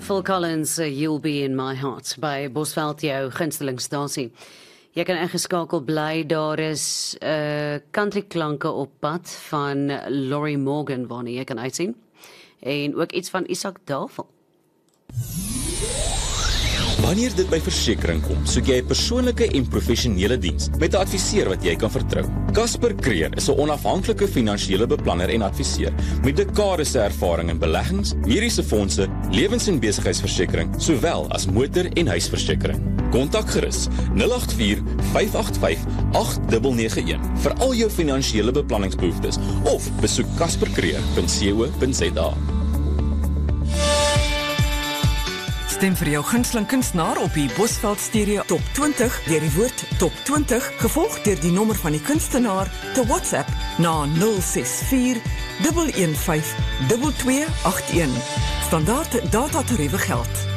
Phil Collins, You'll Be in My Heart, by Bosveld, jou gunstelingstasie. Jy kan ingeskakel bly, daar is country klanke op pad van Laurie Morgan, waarna jy kan uitsien. En ook iets van Isak Davel. Wanneer dit by versekering kom, soek jy 'n persoonlike en professionele diens met 'n adviseur wat jy kan vertrou. Casper Creer is 'n onafhanklike finansiële beplanner en adviseur met dekades se ervaring in beleggings, mediese fondse, lewens- en besigheidsversekering, sowel as motor- en huisversekering. Kontak gerus 084 585 8991 vir al jou finansiële beplanningsbehoeftes of besoek caspercreer.co.za. Stem vir jou gunsteling kunstenaar op die Bosveld Stereo Top 20 deur die woord Top 20 gevolg deur die nommer van die kunstenaar te WhatsApp na 064 115 2281. Standaard datatariewe geld.